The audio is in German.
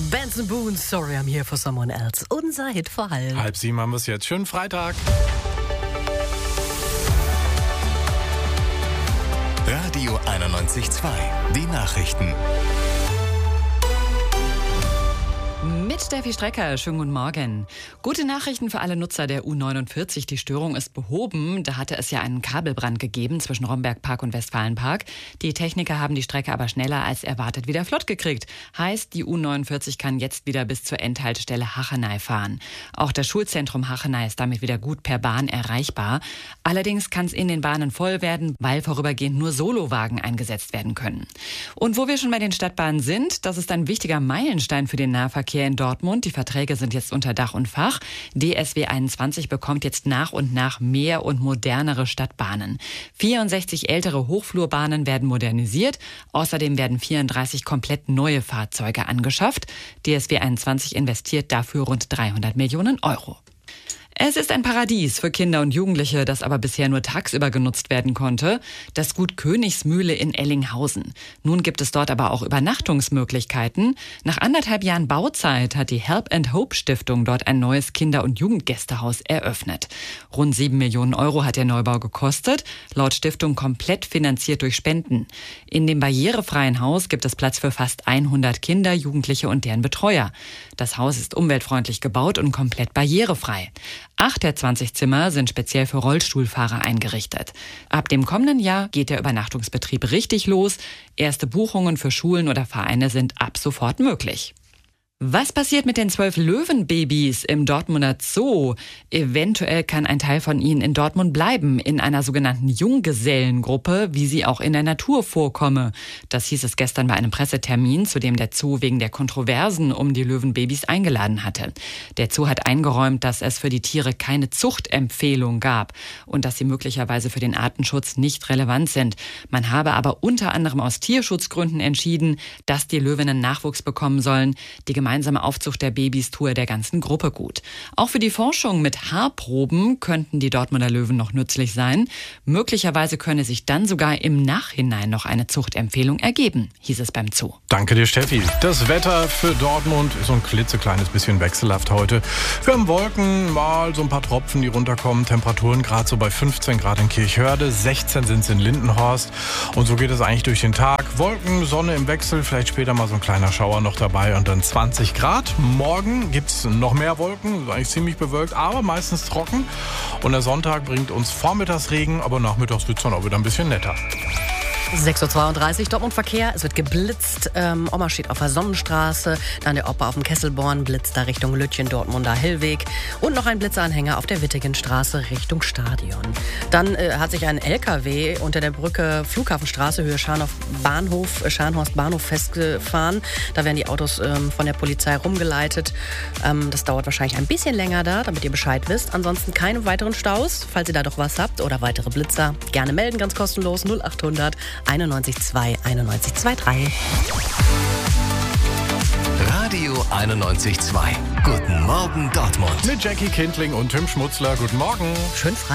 Benson Boone, Sorry I'm Here for Someone Else. Unser Hit vor halb. 6:30 haben wir es jetzt. Schönen Freitag. Radio 91.2. Die Nachrichten. Mit Steffi Strecker, schönen guten Morgen. Gute Nachrichten für alle Nutzer der U49. Die Störung ist behoben. Da hatte es ja einen Kabelbrand gegeben zwischen Rombergpark und Westfalenpark. Die Techniker haben die Strecke aber schneller als erwartet wieder flott gekriegt. Heißt, die U49 kann jetzt wieder bis zur Endhaltestelle Hachenay fahren. Auch das Schulzentrum Hachenay ist damit wieder gut per Bahn erreichbar. Allerdings kann es in den Bahnen voll werden, weil vorübergehend nur Solowagen eingesetzt werden können. Und wo wir schon bei den Stadtbahnen sind, das ist ein wichtiger Meilenstein für den Nahverkehr in Dortmund. Die Verträge sind jetzt unter Dach und Fach. DSW 21 bekommt jetzt nach und nach mehr und modernere Stadtbahnen. 64 ältere Hochflurbahnen werden modernisiert. Außerdem werden 34 komplett neue Fahrzeuge angeschafft. DSW 21 investiert dafür rund 300 Millionen Euro. Es ist ein Paradies für Kinder und Jugendliche, das aber bisher nur tagsüber genutzt werden konnte. Das Gut Königsmühle in Ellinghausen. Nun gibt es dort aber auch Übernachtungsmöglichkeiten. Nach 1,5 Jahren Bauzeit hat die Help and Hope Stiftung dort ein neues Kinder- und Jugendgästehaus eröffnet. Rund 7 Millionen Euro hat der Neubau gekostet, laut Stiftung komplett finanziert durch Spenden. In dem barrierefreien Haus gibt es Platz für fast 100 Kinder, Jugendliche und deren Betreuer. Das Haus ist umweltfreundlich gebaut und komplett barrierefrei. 8 der 20 Zimmer sind speziell für Rollstuhlfahrer eingerichtet. Ab dem kommenden Jahr geht der Übernachtungsbetrieb richtig los. Erste Buchungen für Schulen oder Vereine sind ab sofort möglich. Was passiert mit den 12 Löwenbabys im Dortmunder Zoo? Eventuell kann ein Teil von ihnen in Dortmund bleiben, in einer sogenannten Junggesellengruppe, wie sie auch in der Natur vorkomme. Das hieß es gestern bei einem Pressetermin, zu dem der Zoo wegen der Kontroversen um die Löwenbabys eingeladen hatte. Der Zoo hat eingeräumt, dass es für die Tiere keine Zuchtempfehlung gab und dass sie möglicherweise für den Artenschutz nicht relevant sind. Man habe aber unter anderem aus Tierschutzgründen entschieden, dass die Löwinnen Nachwuchs bekommen sollen. Die gemeinsame Aufzucht der Babys tue der ganzen Gruppe gut. Auch für die Forschung mit Haarproben könnten die Dortmunder Löwen noch nützlich sein. Möglicherweise könne sich dann sogar im Nachhinein noch eine Zuchtempfehlung ergeben, hieß es beim Zoo. Danke dir, Steffi. Das Wetter für Dortmund ist so ein klitzekleines bisschen wechselhaft heute. Wir haben Wolken, mal so ein paar Tropfen, die runterkommen. Temperaturen gerade so bei 15 Grad in Kirchhörde, 16 sind es in Lindenhorst. Und so geht es eigentlich durch den Tag. Wolken, Sonne im Wechsel, vielleicht später mal so ein kleiner Schauer noch dabei und dann 20 Grad. Morgen gibt es noch mehr Wolken, ist eigentlich ziemlich bewölkt, aber meistens trocken. Und der Sonntag bringt uns vormittags Regen, aber nachmittags wird es dann auch wieder ein bisschen netter. 6:32 Uhr, Dortmund Verkehr. Es wird geblitzt. Oma steht auf der Sonnenstraße. Dann der Opa auf dem Kesselborn blitzt da Richtung Lütchen, Dortmunder Hillweg. Und noch ein Blitzeranhänger auf der Wittigenstraße Richtung Stadion. Dann hat sich ein LKW unter der Brücke Flughafenstraße, Höhe Scharnhorst Bahnhof festgefahren. Da werden die Autos von der Polizei rumgeleitet. Das dauert wahrscheinlich ein bisschen länger da, damit ihr Bescheid wisst. Ansonsten keine weiteren Staus. Falls ihr da doch was habt oder weitere Blitzer, gerne melden, ganz kostenlos. 0800 91.2 91.23. Radio 91.2. Guten Morgen Dortmund. Mit Jackie Kindling und Tim Schmutzler. Guten Morgen. Schön frei.